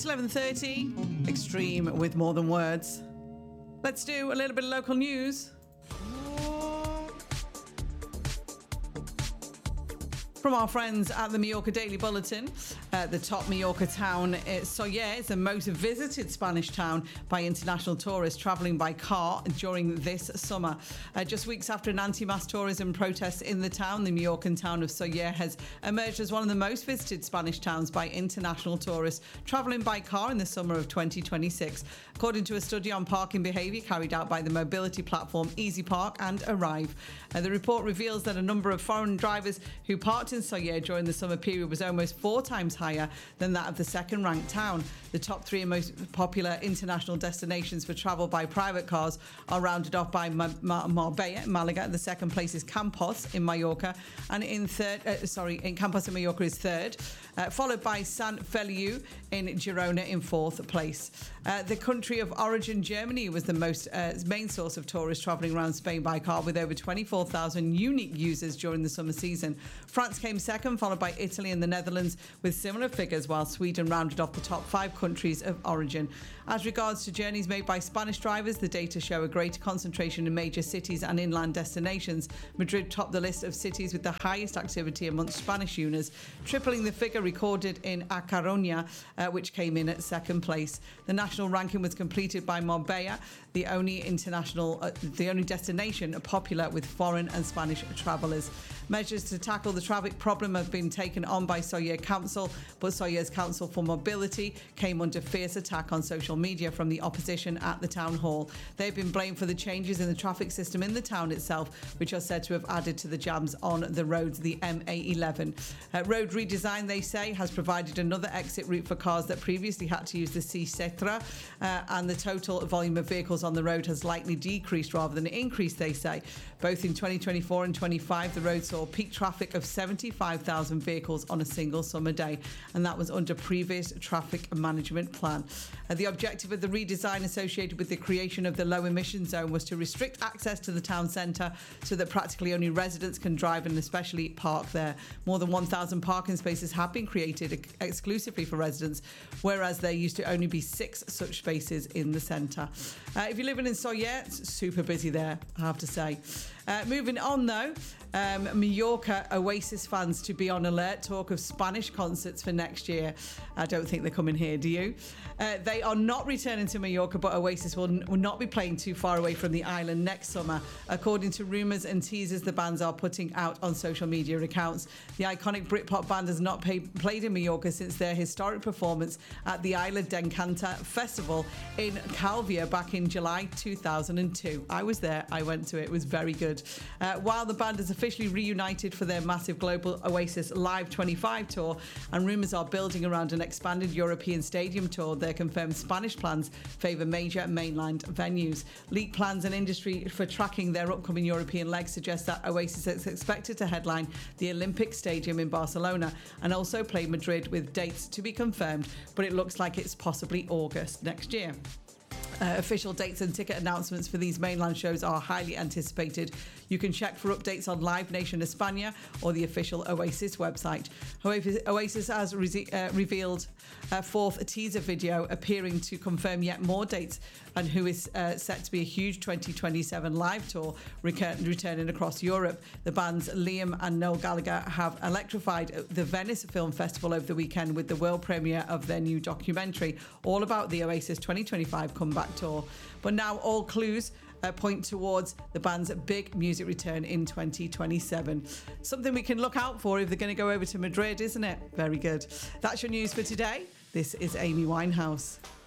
It's 11:30. Extreme with more than words. Let's do a little bit of local news. From our friends at the Mallorca Daily Bulletin, the top Mallorca town, Sóller, is the most visited Spanish town by international tourists travelling by car during this summer. Just weeks after an anti-mass tourism protest in the town, the Mallorcan town of Sóller has emerged as one of the most visited Spanish towns by international tourists travelling by car in the summer of 2026, according to a study on parking behaviour carried out by the mobility platform Easy Park and Arrive. The report reveals that a number of foreign drivers who parked in Sóller during the summer period was almost 4 times higher than that of the second-ranked town. The top 3 most popular international destinations for travel by private cars are rounded off by Marbella, Malaga. The second place is Campos in Mallorca, and in Campos in Mallorca is third, followed by Sant Feliu in Girona in fourth place. The country of origin, Germany, was the most main source of tourists travelling around Spain by car, with over 24,000 unique users during the summer season. France came second, followed by Italy and the Netherlands with similar figures, while Sweden rounded off the top 5 countries of origin. As regards to journeys made by Spanish drivers, the data show a greater concentration in major cities and inland destinations. Madrid topped the list of cities with the highest activity amongst Spanish users, tripling the figure recorded in A Coruña, which came in at second place. The national ranking was completed by Marbella, the only destination popular with foreign and Spanish travellers. Measures to tackle the traffic problem have been taken on by Sóller Council, but Sóller's Council for Mobility came under fierce attack on social media from the opposition at the town hall. They've been blamed for the changes in the traffic system in the town itself, which are said to have added to the jams on the roads, the MA11. Road redesign, they say, has provided another exit route for cars that previously had to use the C-Cetra, and the total volume of vehicles on the road has likely decreased rather than increased, they say. Both in 2024 and 25, the road saw peak traffic of 75,000 vehicles on a single summer day, and that was under previous traffic management plan. The objective of the redesign associated with the creation of the low emission zone was to restrict access to the town centre so that practically only residents can drive and especially park there. More than 1,000 parking spaces have been created exclusively for residents, whereas there used to only be 6 such spaces in the centre. If you're living in Sóller, it's super busy there, I have to say. Moving on though, Mallorca Oasis fans to be on alert. Talk of Spanish concerts for next year. I don't think they're coming here, do you? They are not returning to Mallorca, but Oasis will not be playing too far away from the island next summer, according to rumours and teasers the bands are putting out on social media accounts. The iconic Britpop band has not played in Mallorca since their historic performance at the Isla d'Encanta Festival in Calvia back in July 2002. I was there, I went to it, it was very good. While the band has officially reunited for their massive global Oasis Live 25 tour, and rumours are building around an expanded European stadium tour, their confirmed Spanish plans favour major mainland venues. Leaked plans and industry for tracking their upcoming European leg suggest that Oasis is expected to headline the Olympic Stadium in Barcelona and also play Madrid, with dates to be confirmed, but it looks like it's possibly August next year. Official dates and ticket announcements for these mainland shows are highly anticipated. You can check for updates on Live Nation España or the official Oasis website. Oasis has revealed a 4th teaser video appearing to confirm yet more dates, and who is set to be a huge 2027 live tour returning across Europe. The bands Liam and Noel Gallagher have electrified the Venice Film Festival over the weekend with the world premiere of their new documentary, all about the Oasis 2025 comeback tour. But now all clues point towards the band's big music return in 2027. Something we can look out for if they're going to go over to Madrid, isn't it? Very good. That's your news for today. This is Amy Winehouse.